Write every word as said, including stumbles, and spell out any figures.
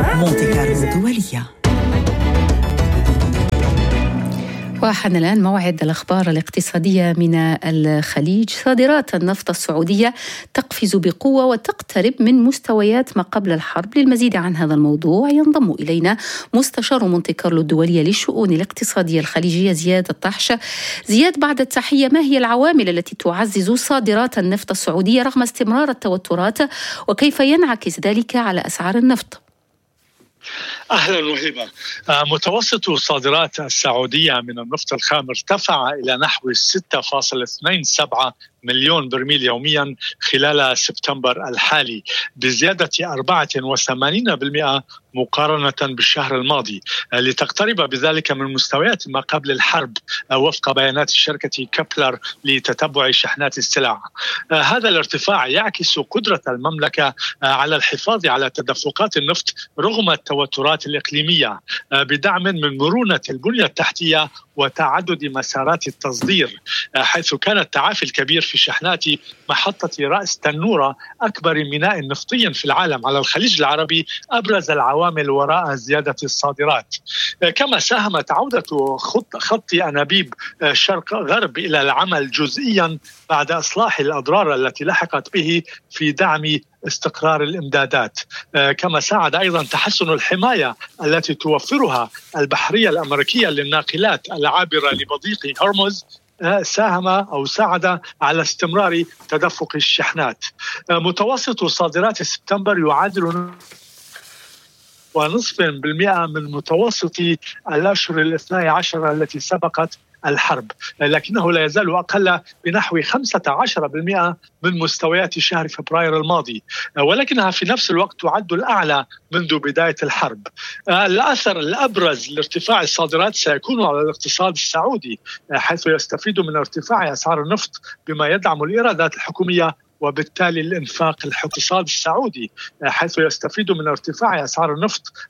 مونتي كارلو الدولية. وحان الآن موعد الأخبار الاقتصادية من الخليج. صادرات النفط السعودية تقفز بقوة وتقترب من مستويات ما قبل الحرب. للمزيد عن هذا الموضوع ينضم إلينا مستشار مونتي كارلو الدولية للشؤون الاقتصادية الخليجية زياد الطحش. زياد، بعد التحية، ما هي العوامل التي تعزز صادرات النفط السعودية رغم استمرار التوترات، وكيف ينعكس ذلك على أسعار النفط؟ أهلا وهبة. متوسط الصادرات السعودية من النفط الخام ارتفع إلى نحو ستة فاصلة اثنين سبعة مليون برميل يوميا خلال سبتمبر الحالي، بزيادة أربعة وثمانين بالمئة مقارنة بالشهر الماضي، لتقترب بذلك من مستويات ما قبل الحرب وفق بيانات شركة كابلر لتتبع شحنات السلع. هذا الارتفاع يعكس قدرة المملكة على الحفاظ على تدفقات النفط رغم التوترات الإقليمية، بدعم من مرونة البنية التحتية وتعدد مسارات التصدير، حيث كان التعافي الكبير في شحنات محطة رأس تنورة أكبر ميناء نفطي في العالم على الخليج العربي أبرز العوامل وراء زيادة الصادرات. كما ساهمت عودة خط, خط أنابيب شرق غرب إلى العمل جزئيا بعد إصلاح الأضرار التي لحقت به في دعم استقرار الإمدادات. كما ساعد أيضا تحسن الحماية التي توفرها البحرية الأمريكية للناقلات العابرة لمضيق هرمز، ساهم أو ساعد على استمرار تدفق الشحنات. متوسط صادرات سبتمبر يعادل ونصف بالمئة من متوسط الأشهر الاثنى عشر التي سبقت الحرب، لكنه لا يزال أقل بنحو خمسة عشر بالمئة من مستويات شهر فبراير الماضي، ولكنها في نفس الوقت تعد الأعلى منذ بداية الحرب. الأثر الأبرز لارتفاع الصادرات سيكون على الاقتصاد السعودي، حيث يستفيد من ارتفاع أسعار النفط بما يدعم الإيرادات الحكومية وبالتالي الانفاق. الاقتصاد السعودي حيث يستفيد من ارتفاع أسعار النفط